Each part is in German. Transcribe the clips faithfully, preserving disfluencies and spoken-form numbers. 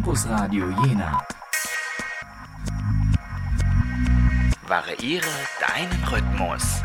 Campus Radio Jena. Variiere deinen Rhythmus.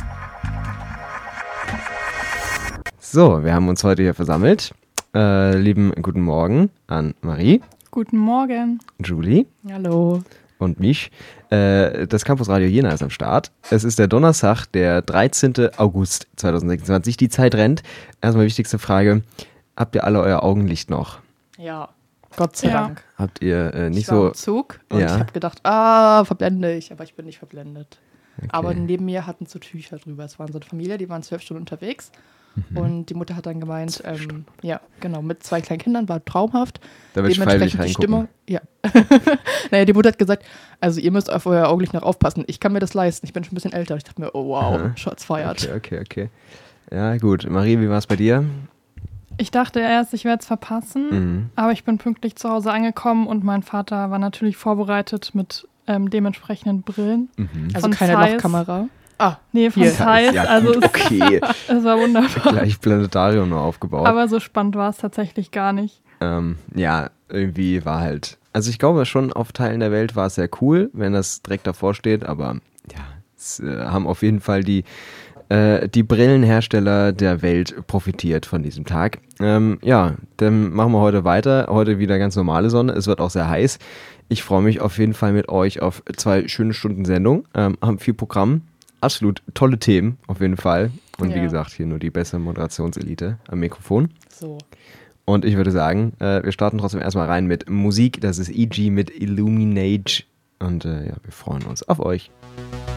So, wir haben uns heute hier versammelt. Äh, lieben guten Morgen an Marie. Guten Morgen. Julie. Hallo. Und mich. Äh, das Campus Radio Jena ist am Start. Es ist der Donnerstag, der dreizehnten August zweitausendsechsundzwanzig. Die Zeit rennt. Erstmal wichtigste Frage. Habt ihr alle euer Augenlicht noch? Ja, Gott sei ja. Dank. Habt ihr äh, nicht ich war so... im Zug und ja. ich habe gedacht, ah, verblende ich, aber ich bin nicht verblendet. Okay. Aber neben mir hatten so Tücher drüber. Es waren so eine Familie, die waren zwölf Stunden unterwegs. Mhm. Und die Mutter hat dann gemeint, ähm, ja, genau, mit zwei kleinen Kindern, war traumhaft. Da will ich freiwillig die Stimme, ja. Naja, die Mutter hat gesagt, also ihr müsst auf euer Augenlicht noch aufpassen. Ich kann mir das leisten, ich bin schon ein bisschen älter. Ich dachte mir, oh wow, Aha. Shots feiert. Okay, okay, okay. Ja, gut. Marie, wie war es bei dir? Ich dachte erst, ich werde es verpassen, mhm. aber ich bin pünktlich zu Hause angekommen und mein Vater war natürlich vorbereitet mit ähm, dementsprechenden Brillen. Mhm. Also keine Zeiss. Lochkamera? Ah, nee, von Zeiss. Ja, also gut, okay. Es war wunderbar. Gleich Planetarium noch aufgebaut. Aber so spannend war es tatsächlich gar nicht. Ähm, ja, irgendwie war halt, also ich glaube schon auf Teilen der Welt war es sehr cool, wenn das direkt davor steht, aber ja, es äh, haben auf jeden Fall die, äh, die Brillenhersteller der Welt profitiert von diesem Tag. Ähm, ja, dann machen wir heute weiter. Heute wieder ganz normale Sonne, es wird auch sehr heiß. Ich freue mich auf jeden Fall mit euch auf zwei schöne Stunden Sendung, ähm, haben viel Programm. Absolut tolle Themen, auf jeden Fall. Und ja. Wie gesagt, hier nur die bessere Moderationselite am Mikrofon. So. Und ich würde sagen, äh, wir starten trotzdem erstmal rein mit Musik. Das ist E G mit Illuminate. Und äh, ja, wir freuen uns auf euch.